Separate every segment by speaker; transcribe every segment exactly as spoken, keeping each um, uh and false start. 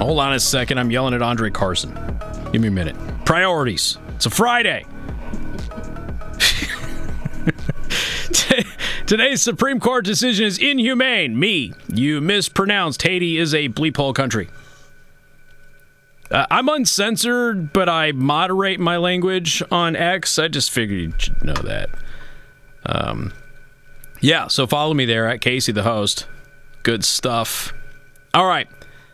Speaker 1: Hold on a second. I'm yelling at Andre Carson. Give me a minute. Priorities. It's a Friday. Today's Supreme Court decision is inhumane. Me, you mispronounced Haiti is a bleep hole country. Uh, I'm uncensored, but I moderate my language on X. I just figured you should know that. Um, yeah, so follow me there at Casey the host. Good stuff. All right.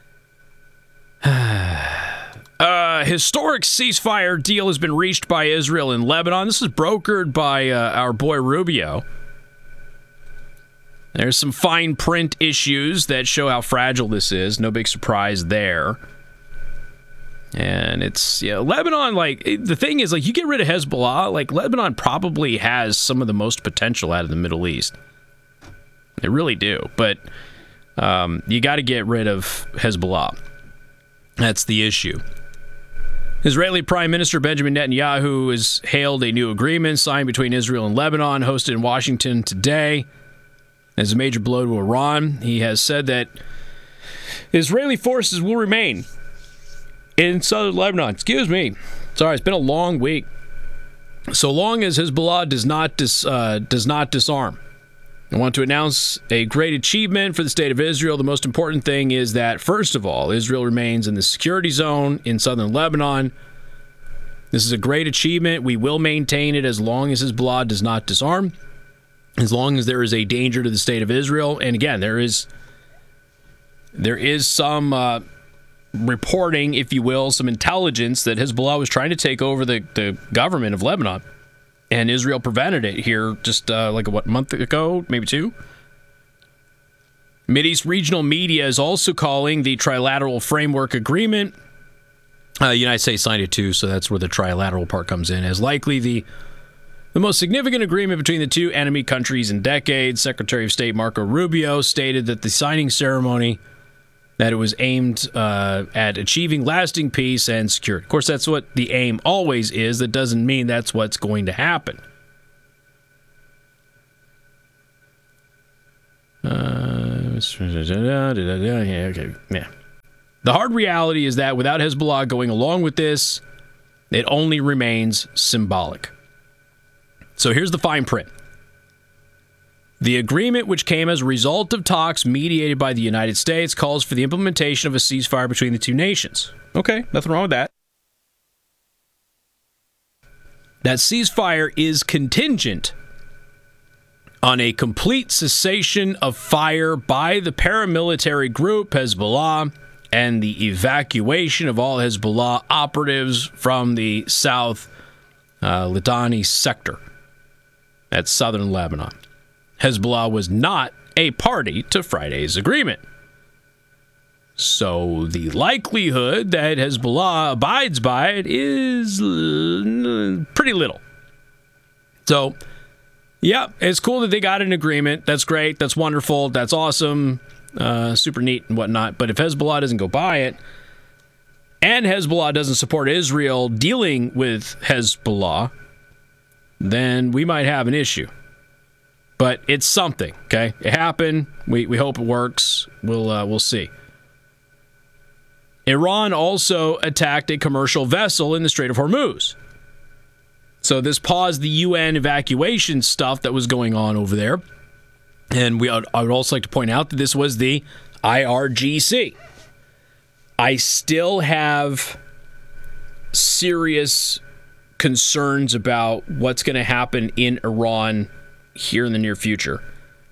Speaker 1: Uh, historic ceasefire deal has been reached by Israel and Lebanon. This is brokered by uh, our boy Rubio. There's some fine print issues that show how fragile this is. No big surprise there. And it's, yeah, Lebanon, like, the thing is, like, you get rid of Hezbollah, like, Lebanon probably has some of the most potential out of the Middle East. They really do. But um, you got to get rid of Hezbollah. That's the issue. Israeli Prime Minister Benjamin Netanyahu has hailed a new agreement signed between Israel and Lebanon, hosted in Washington today. As a major blow to Iran, he has said that Israeli forces will remain in southern Lebanon. Excuse me. Sorry, it's been a long week. So long as Hezbollah does not dis, uh, does not disarm. I want to announce a great achievement for the state of Israel. The most important thing is that, first of all, Israel remains in the security zone in southern Lebanon. This is a great achievement. We will maintain it as long as Hezbollah does not disarm, as long as there is a danger to the state of Israel. And again, there is there is some uh, reporting, if you will, some intelligence that Hezbollah was trying to take over the, the government of Lebanon. And Israel prevented it here just uh, like a what month ago, maybe two. Mideast regional media is also calling the trilateral framework agreement. Uh, the United States signed it too, so that's where the trilateral part comes in. As likely the the most significant agreement between the two enemy countries in decades. Secretary of State Marco Rubio stated that the signing ceremony that it was aimed uh, at achieving lasting peace and security. Of course, that's what the aim always is. That doesn't mean that's what's going to happen. Uh, yeah, okay, yeah. The hard reality is that without Hezbollah going along with this, it only remains symbolic. So here's the fine print. The agreement, which came as a result of talks mediated by the United States, calls for the implementation of a ceasefire between the two nations. Okay, nothing wrong with that. That ceasefire is contingent on a complete cessation of fire by the paramilitary group Hezbollah and the evacuation of all Hezbollah operatives from the South uh, Litani sector. That's southern Lebanon. Hezbollah was not a party to Friday's agreement. So the likelihood that Hezbollah abides by it is pretty little. So, yeah, it's cool that they got an agreement. That's great. That's wonderful. That's awesome. Uh, super neat and whatnot. But if Hezbollah doesn't go by it, and Hezbollah doesn't support Israel dealing with Hezbollah, then we might have an issue. But it's something, okay? It happened. We we hope it works. We'll uh, we'll see. Iran also attacked a commercial vessel in the Strait of Hormuz. So this paused the U N evacuation stuff that was going on over there. And we I would also like to point out that this was the I R G C. I still have serious concerns about what's going to happen in Iran here in the near future.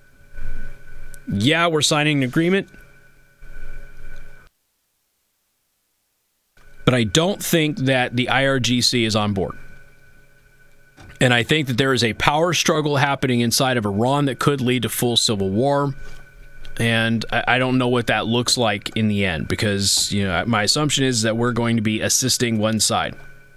Speaker 1: Yeah, we're signing an agreement, but I don't think that the I R G C is on board. And I think that there is a power struggle happening inside of Iran that could lead to full civil war. And I don't know what that looks like in the end, because, you know, my assumption is that we're going to be assisting one side.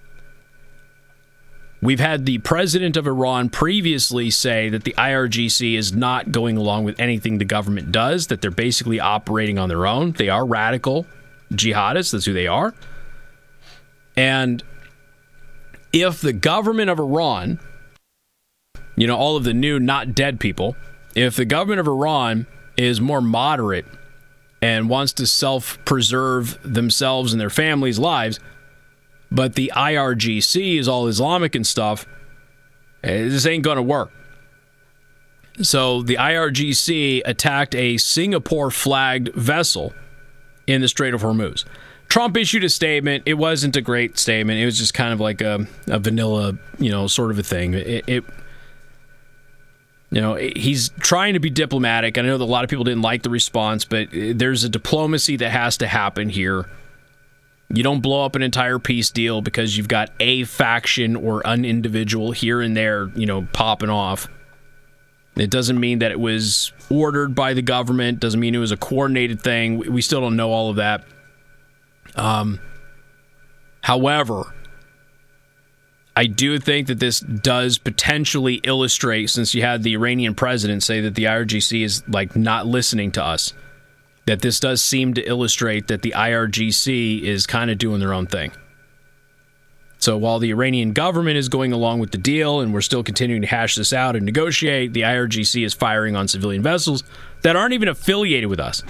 Speaker 1: We've had the president of Iran previously say that the I R G C is not going along with anything the government does, that they're basically operating on their own. They are radical jihadists. That's who they are. And if the government of Iran, you know, all of the new not dead people, if the government of Iran is more moderate and wants to self-preserve themselves and their families' lives, but the I R G C is all Islamic and stuff, this ain't going to work. So the I R G C attacked a Singapore-flagged vessel in the Strait of Hormuz. Trump issued a statement. It wasn't a great statement. It was just kind of like a, a vanilla, you know, sort of a thing. It, it, you know, he's trying to be diplomatic. I know that a lot of people didn't like the response, but there's a diplomacy that has to happen here. You don't blow up an entire peace deal because you've got a faction or an individual here and there, you know, popping off. It doesn't mean that it was ordered by the government. Doesn't mean it was a coordinated thing. We still don't know all of that. Um, however, I do think that this does potentially illustrate, since you had the Iranian president say that the I R G C is like not listening to us, that this does seem to illustrate that the I R G C is kind of doing their own thing. So while the Iranian government is going along with the deal and we're still continuing to hash this out and negotiate, the I R G C is firing on civilian vessels that aren't even affiliated with us.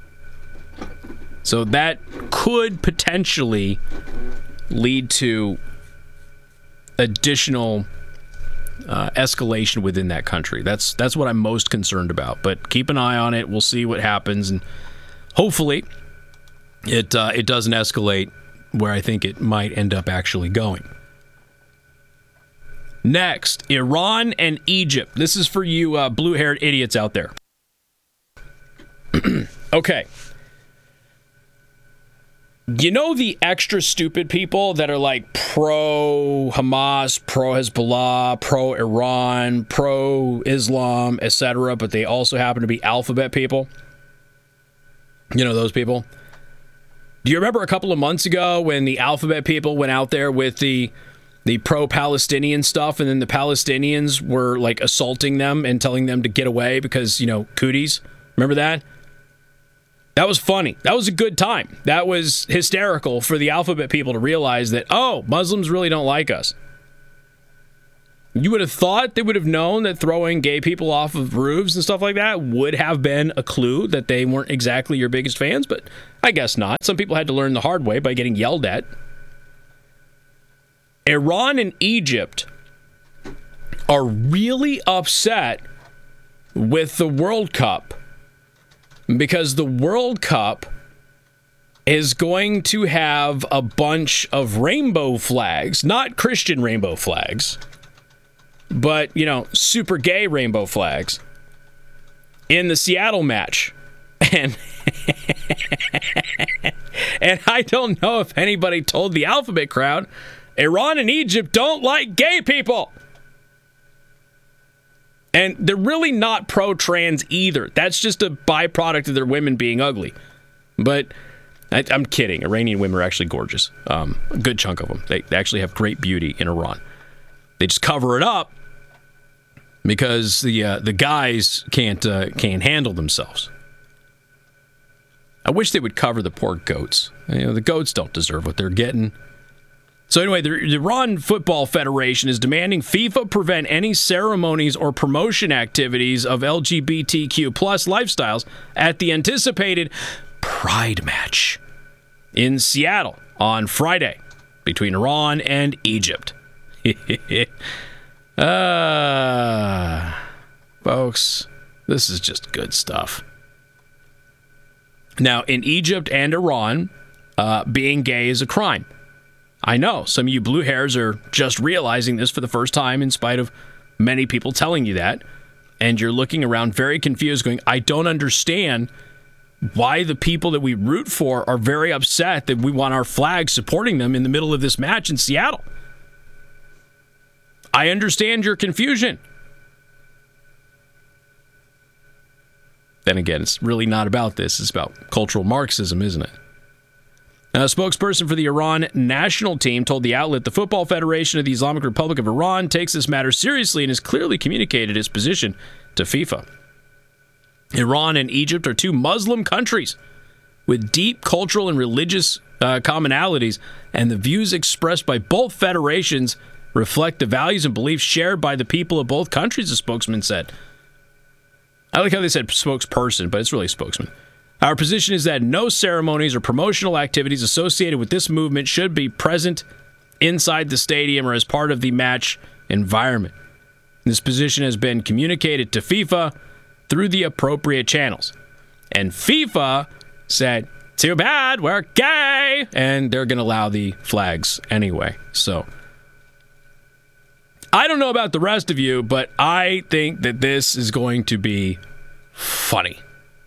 Speaker 1: So that could potentially lead to additional uh, escalation within that country. That's that's what I'm most concerned about. But keep an eye on it. We'll see what happens, and hopefully it uh, it doesn't escalate where I think it might end up actually going. Next, Iran and Egypt. This is for you uh, blue-haired idiots out there. Okay. You know the extra stupid people that are like pro-Hamas, pro-Hezbollah, pro-Iran, pro-Islam, et cetera, but they also happen to be alphabet people? You know those people? Do you remember a couple of months ago when the alphabet people went out there with the the pro-Palestinian stuff, and then the Palestinians were like assaulting them and telling them to get away because, you know, cooties? Remember that? That was funny. That was a good time. That was hysterical for the alphabet people to realize that, oh, Muslims really don't like us. You would have thought they would have known that throwing gay people off of roofs and stuff like that would have been a clue that they weren't exactly your biggest fans, but I guess not. Some people had to learn the hard way by getting yelled at. Iran and Egypt are really upset with the World Cup because the World Cup is going to have a bunch of rainbow flags, not Christian rainbow flags, but, you know, super gay rainbow flags in the Seattle match. And and I don't know if anybody told the alphabet crowd, Iran and Egypt don't like gay people. And they're really not pro-trans either. That's just a byproduct of their women being ugly. But I, I'm kidding. Iranian women are actually gorgeous. Um, a good chunk of them. They, they actually have great beauty in Iran. They just cover it up because the uh, the guys can't uh, can't handle themselves. I wish they would cover the poor goats. You know, the goats don't deserve what they're getting. So anyway, the, the Iran Football Federation is demanding FIFA prevent any ceremonies or promotion activities of L G B T Q plus lifestyles at the anticipated Pride match in Seattle on Friday between Iran and Egypt. uh, folks, this is just good stuff. Now, in Egypt and Iran, uh, being gay is a crime. I know some of you blue hairs are just realizing this for the first time in spite of many people telling you that. And you're looking around very confused going, I don't understand why the people that we root for are very upset that we want our flag supporting them in the middle of this match in Seattle. I understand your confusion. Then again, it's really not about this. It's about cultural Marxism, isn't it? Now, a spokesperson for the Iran national team told the outlet the Football Federation of the Islamic Republic of Iran takes this matter seriously and has clearly communicated its position to FIFA. Iran and Egypt are two Muslim countries with deep cultural and religious uh, commonalities, and the views expressed by both federations reflect the values and beliefs shared by the people of both countries, the spokesman said. I like how they said spokesperson, but it's really a spokesman. Our position is that no ceremonies or promotional activities associated with this movement should be present inside the stadium or as part of the match environment. This position has been communicated to FIFA through the appropriate channels. And FIFA said, too bad, we're gay, and they're going to allow the flags anyway. So, I don't know about the rest of you, but I think that this is going to be funny.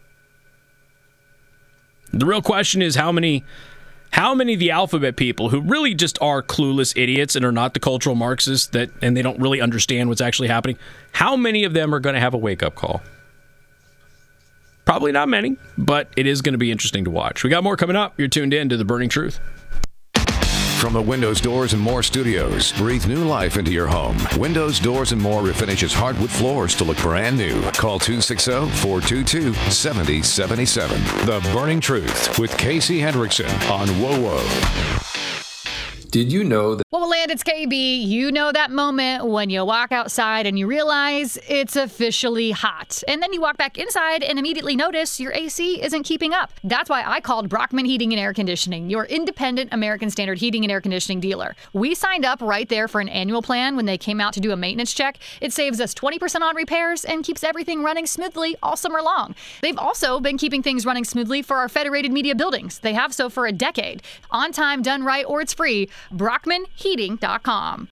Speaker 1: The real question is how many how many of the alphabet people who really just are clueless idiots and are not the cultural Marxists that and they don't really understand what's actually happening, how many of them are going to have a wake-up call? Probably not many, but it is going to be interesting to watch. We got more coming up. You're tuned in to The Burning Truth.
Speaker 2: From the Windows, Doors, and More studios, breathe new life into your home. Windows, Doors, and More refinishes hardwood floors to look brand new. Call two six zero, four two two, seven zero seven seven. The Burning Truth with Casey Hendrickson on WoWo.
Speaker 3: Did you know that...
Speaker 4: Well, Land, it's K B. You know that moment when you walk outside and you realize it's officially hot. And then you walk back inside and immediately notice your A C isn't keeping up. That's why I called Brockman Heating and Air Conditioning, your independent American Standard heating and air conditioning dealer. We signed up right there for an annual plan when they came out to do a maintenance check. It saves us twenty percent on repairs and keeps everything running smoothly all summer long. They've also been keeping things running smoothly for our Federated Media buildings. They have so for a decade. On time, done right, or it's free. Brockman Heating dot com.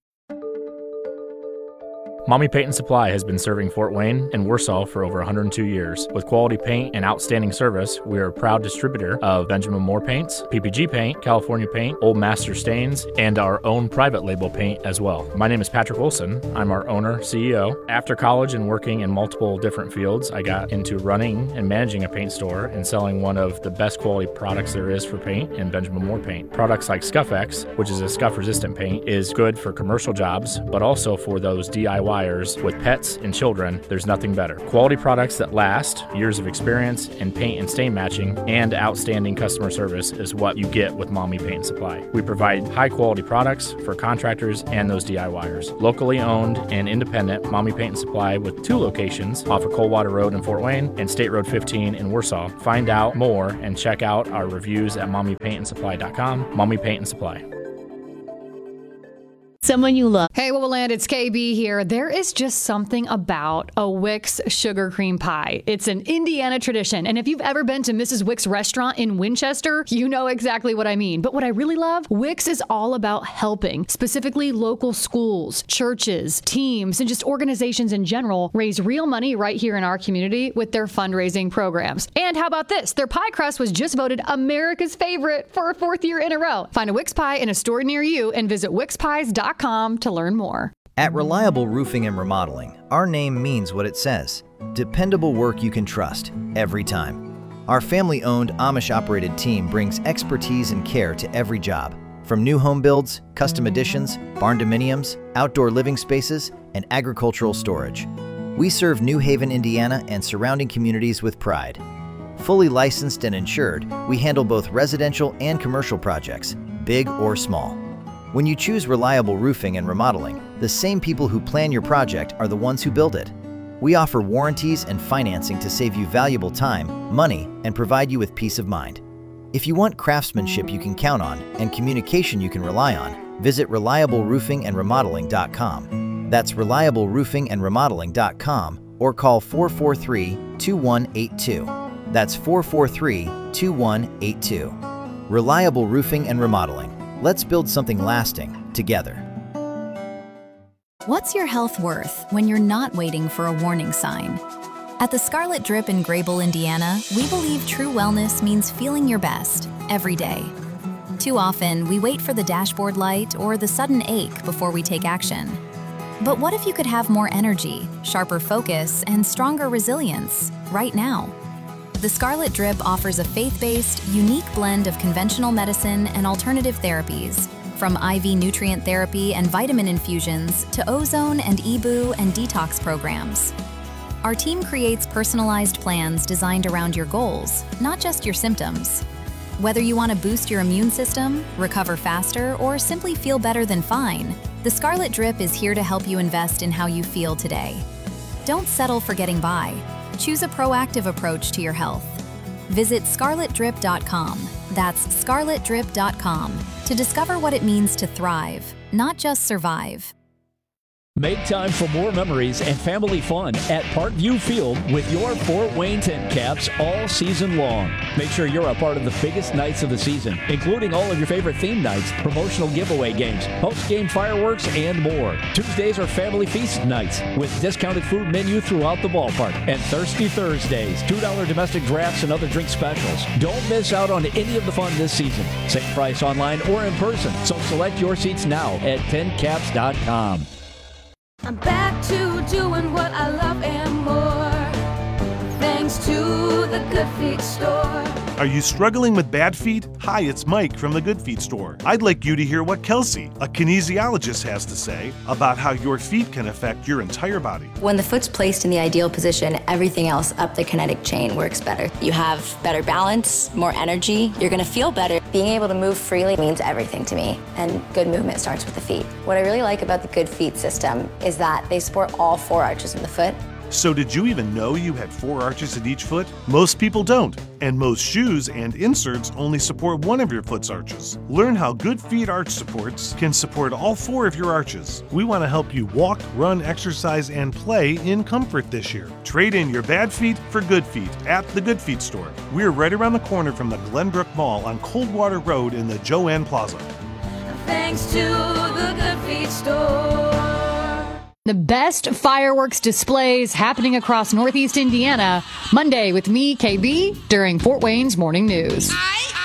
Speaker 5: Mommy Paint and Supply has been serving Fort Wayne and Warsaw for over one hundred two years. With quality paint and outstanding service, we are a proud distributor of Benjamin Moore Paints, P P G Paint, California Paint, Old Master Stains, and our own private label paint as well. My name is Patrick Wilson. I'm our owner, C E O. After college and working in multiple different fields, I got into running and managing a paint store and selling one of the best quality products there is for paint in Benjamin Moore Paint. Products like Scuff-X, which is a scuff-resistant paint, is good for commercial jobs, but also for those D I Y with pets and children. There's nothing better. Quality products that last, years of experience in paint and stain matching, and outstanding customer service is what you get with Mommy Paint and Supply. We provide high quality products for contractors and those D I Y ers. Locally owned and independent, Mommy Paint and Supply with two locations off of Coldwater Road in Fort Wayne and State Road fifteen in Warsaw. Find out more and check out our reviews at mommy paint and supply dot com. Mommy Paint and Supply.
Speaker 6: Someone you love.
Speaker 4: Hey, what will land? It's K B here. There is just something about a Wix sugar cream pie. It's an Indiana tradition. And if you've ever been to Missus Wix restaurant in Winchester, you know exactly what I mean. But what I really love, Wix is all about helping, specifically local schools, churches, teams, and just organizations in general raise real money right here in our community with their fundraising programs. And how about this? Their pie crust was just voted America's favorite for a fourth year in a row. Find a Wix pie in a store near you and visit wix pies dot com to learn more.
Speaker 7: At Reliable Roofing and Remodeling, our name means what it says. Dependable work you can trust, every time. Our family-owned, Amish-operated team brings expertise and care to every job. From new home builds, custom additions, barn dominiums, outdoor living spaces, and agricultural storage. We serve New Haven, Indiana, and surrounding communities with pride. Fully licensed and insured, we handle both residential and commercial projects, big or small. When you choose Reliable Roofing and Remodeling, the same people who plan your project are the ones who build it. We offer warranties and financing to save you valuable time, money, and provide you with peace of mind. If you want craftsmanship you can count on and communication you can rely on, visit reliable roofing and remodeling dot com. That's reliable roofing and remodeling dot com or call four four three, two one eight two. That's four four three, two one eight two. Reliable Roofing and Remodeling. Let's build something lasting together.
Speaker 8: What's your health worth when you're not waiting for a warning sign? At the Scarlet Drip in Grable, Indiana, we believe true wellness means feeling your best every day. Too often, we wait for the dashboard light or the sudden ache before we take action. But what if you could have more energy, sharper focus, and stronger resilience right now? The Scarlet Drip offers a faith-based, unique blend of conventional medicine and alternative therapies, from I V nutrient therapy and vitamin infusions to ozone and E B U and detox programs. Our team creates personalized plans designed around your goals, not just your symptoms. Whether you want to boost your immune system, recover faster, or simply feel better than fine, the Scarlet Drip is here to help you invest in how you feel today. Don't settle for getting by. Choose a proactive approach to your health. Visit scarlet drip dot com. That's scarlet drip dot com to discover what it means to thrive, not just survive.
Speaker 6: Make time for more memories and family fun at Parkview Field with your Fort Wayne Tin Caps all season long. Make sure you're a part of the biggest nights of the season, including all of your favorite theme nights, promotional giveaway games, post-game fireworks, and more. Tuesdays are family feast nights with discounted food menu throughout the ballpark. And Thirsty Thursdays, two dollars domestic drafts and other drink specials. Don't miss out on any of the fun this season. Same price online or in person, so select your seats now at tin caps dot com.
Speaker 9: I'm back to doing what I love and more, thanks to the Good Feet store.
Speaker 10: Are you struggling with bad feet? Hi, it's Mike from the Good Feet store. I'd like you to hear what Kelsey, a kinesiologist, has to say about how your feet can affect your entire body.
Speaker 11: When the foot's placed in the ideal position, everything else up the kinetic chain works better. You have better balance, more energy, you're gonna feel better. Being able to move freely means everything to me, and good movement starts with the feet. What I really like about the Good Feet system is that they support all four arches in the foot.
Speaker 10: So did you even know you had four arches in each foot? Most people don't, and most shoes and inserts only support one of your foot's arches. Learn how Good Feet arch supports can support all four of your arches. We want to help you walk, run, exercise, and play in comfort this year. Trade in your bad feet for good feet at the Good Feet store. We're right around the corner from the Glenbrook Mall on Coldwater Road in the Joanne Plaza.
Speaker 9: Thanks to the Good Feet store.
Speaker 4: The best fireworks displays happening across Northeast Indiana. Monday with me, K B, during Fort Wayne's Morning News.
Speaker 9: I